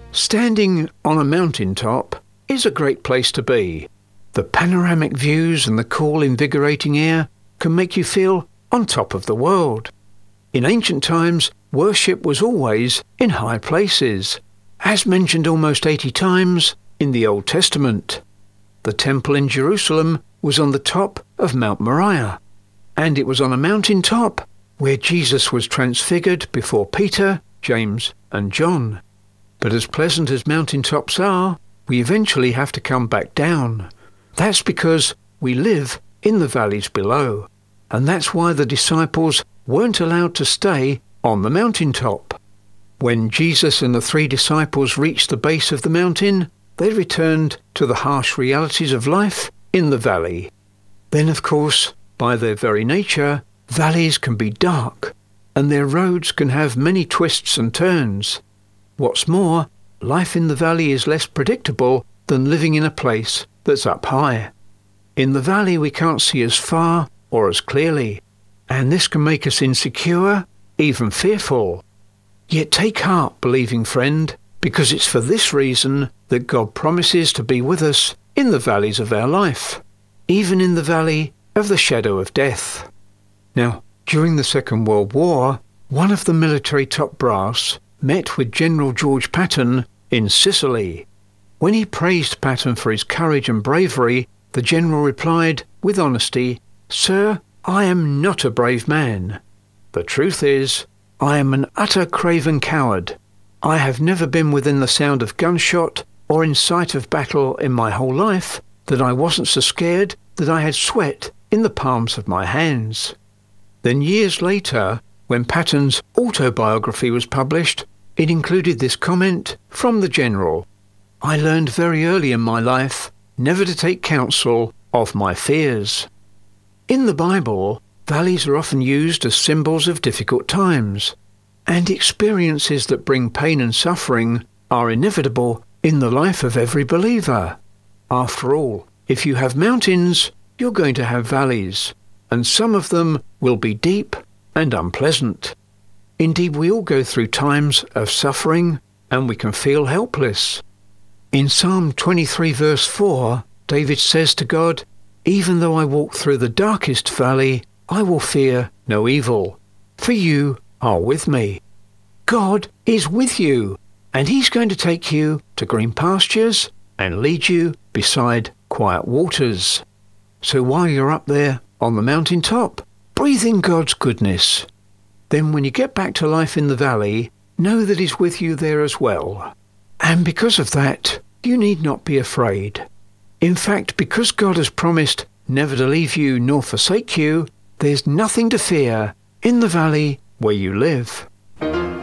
Standing on a mountain top is a great place to be. The panoramic views and the cool, invigorating air can make you feel on top of the world. In ancient times, worship was always in high places, as mentioned almost 80 times in the Old Testament. The temple in Jerusalem was on the top of Mount Moriah, and it was on a mountain top where Jesus was transfigured before Peter, James and John. But as pleasant as mountain tops are, we eventually have to come back down. That's because we live in the valleys below, and that's why the disciples weren't allowed to stay on the mountain top. When Jesus and the 3 disciples reached the base of the mountain, they returned to the harsh realities of life in the valley. Then, of course, by their very nature, valleys can be dark, and their roads can have many twists and turns. What's more, life in the valley is less predictable than living in a place that's up high. In the valley we can't see as far or as clearly, and this can make us insecure, even fearful. Yet take heart, believing friend, because it's for this reason that God promises to be with us in the valleys of our life, even in the valley of the shadow of death. Now, during the Second World War, one of the military top brass met with General George Patton in Sicily. When he praised Patton for his courage and bravery, the general replied with honesty, "Sir, I am not a brave man. The truth is, I am an utter craven coward. I have never been within the sound of gunshot or in sight of battle in my whole life that I wasn't so scared that I had sweat in the palms of my hands." Then years later, when Patton's autobiography was published, it included this comment from the general: "I learned very early in my life never to take counsel of my fears." In the Bible, valleys are often used as symbols of difficult times, and experiences that bring pain and suffering are inevitable in the life of every believer. After all, if you have mountains, you're going to have valleys, and some of them will be deep and unpleasant. Indeed, we all go through times of suffering, and we can feel helpless. In Psalm 23 verse 4, David says to God, "Even though I walk through the darkest valley, I will fear no evil, for you are with me." God is with you, and He's going to take you to green pastures and lead you beside quiet waters. So while you're up there on the mountain top, breathe in God's goodness. Then when you get back to life in the valley, know that He's with you there as well. And because of that, you need not be afraid. In fact, because God has promised never to leave you nor forsake you, there's nothing to fear in the valley where you live.